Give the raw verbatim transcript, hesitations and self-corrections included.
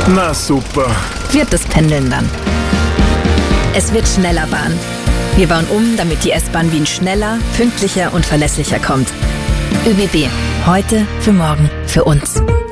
Na super. Wird das Pendeln dann. Es wird schneller Bahn. Wir bauen um, damit die S-Bahn Wien schneller, pünktlicher und verlässlicher kommt. ÖBB. Heute für morgen für uns.